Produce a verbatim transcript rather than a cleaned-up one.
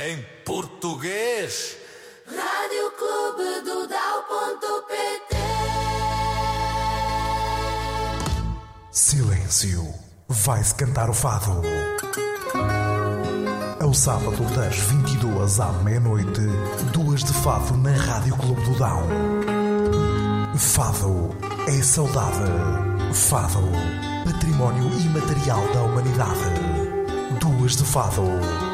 Em português. Rádio Clube do Dao ponto pt. Silêncio. Vai-se cantar o fado. Ao sábado das vinte e duas à meia-noite, duas de fado na Rádio Clube do Dão. Fado é saudade. Fado, património imaterial da humanidade. Duas de fado.